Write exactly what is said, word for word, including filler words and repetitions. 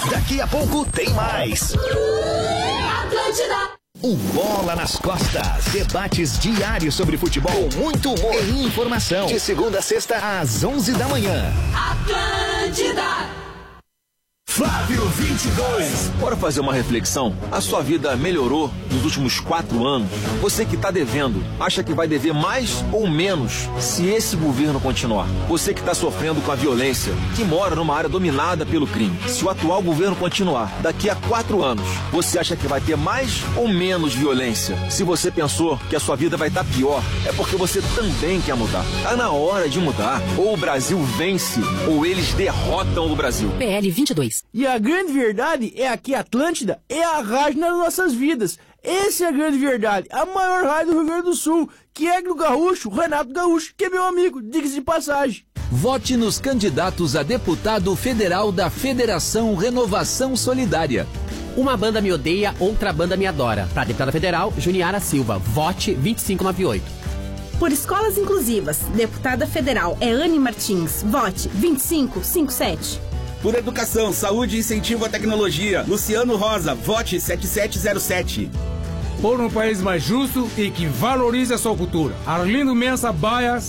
Daqui a pouco tem mais. Atlântida. O Bola nas Costas. Debates diários sobre futebol, com muito humor e informação. De segunda a sexta, às onze da manhã. Atlântida. Flávio vinte e dois. Bora fazer uma reflexão? A sua vida melhorou nos últimos quatro anos? Você que está devendo, acha que vai dever mais ou menos se esse governo continuar? Você que está sofrendo com a violência, que mora numa área dominada pelo crime, se o atual governo continuar, daqui a quatro anos, você acha que vai ter mais ou menos violência? Se você pensou que a sua vida vai estar pior, é porque você também quer mudar. Tá na hora de mudar. Ou o Brasil vence, ou eles derrotam o Brasil. P L vinte e dois. E a grande verdade é que Atlântida é a rádio nas nossas vidas. Essa é a grande verdade. A maior rádio do Rio Grande do Sul, que é do Gaúcho, Renato Gaúcho, que é meu amigo, diga-se de passagem. Vote nos candidatos a deputado federal da Federação Renovação Solidária. Uma banda me odeia, outra banda me adora. Para deputada federal, Juniara Silva. Vote vinte e cinco noventa e oito. Por escolas inclusivas, deputada federal é Anne Martins. Vote vinte e cinco cinquenta e sete. Por educação, saúde e incentivo à tecnologia, Luciano Rosa, vote sete sete zero sete. Por um país mais justo e que valorize a sua cultura, Arlindo Mensa Baia,